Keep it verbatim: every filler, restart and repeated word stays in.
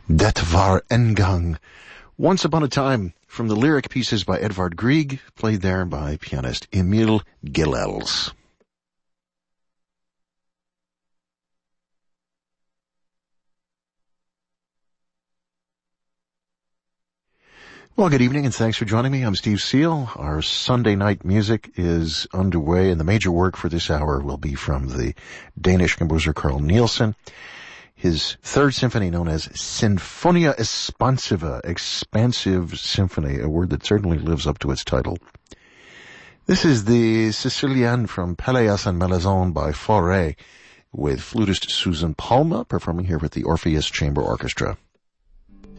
Det var en gang. Once Upon a Time, from the lyric pieces by Edvard Grieg, played there by pianist Emil Gilels. Well, good evening and thanks for joining me. I'm Steve Seal. Our Sunday night music is underway, and the major work for this hour will be from the Danish composer Carl Nielsen. His third symphony, known as Sinfonia Espansiva, expansive symphony, a word that certainly lives up to its title. This is the Sicilienne from Pelléas and Mélisande by Fauré, with flutist Susan Palma performing here with the Orpheus Chamber Orchestra.